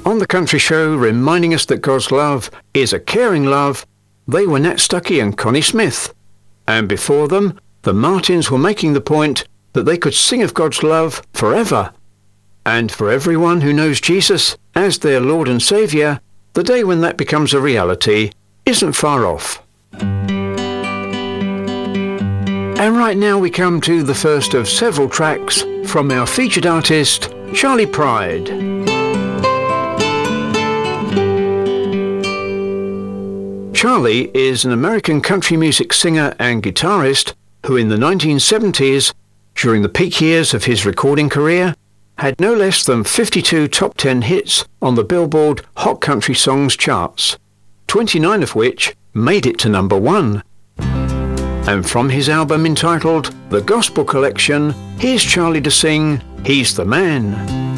On the Country Show, reminding us that God's love is a caring love, they were Nat Stuckey and Connie Smith. And before them, the Martins were making the point that they could sing of God's love forever. And for everyone who knows Jesus as their Lord and Saviour, the day when that becomes a reality isn't far off. And right now we come to the first of several tracks from our featured artist, Charley Pride. Charley is an American country music singer and guitarist who in the 1970s, during the peak years of his recording career, had no less than 52 top 10 hits on the Billboard Hot Country Songs charts, 29 of which made it to number 1. And from his album entitled The Gospel Collection, here's Charley to sing He's the Man.